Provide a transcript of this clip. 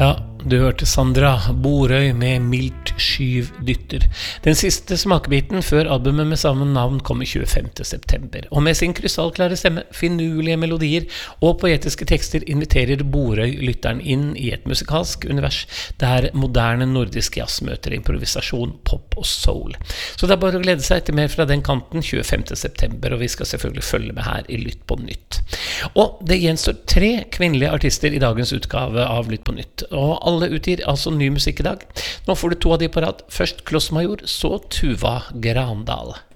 Ja, du hørte Sandra Borøy med Mildt skyv dytter. Den siste smakebiten før albumet med samme navn kom i 25. september. Og med sin krystallklare stemme, finurlige melodier og poetiske tekster inviterer Borøy lytteren inn i et musikalsk univers der moderne nordisk jazz møter improvisasjon, pop og soul. Så det er bare å glede seg til mer fra den kanten 25. september, og vi skal selvfølgelig følge med her i Lytt på Nytt. Og det gjenstår 3 kvinnelige artister i dagens utgave av Lytt på Nytt. Og alle utgir altså ny musikk i dag. Nå får du 2 av de på rad. Først Kloss Major, så Tuva Grandal.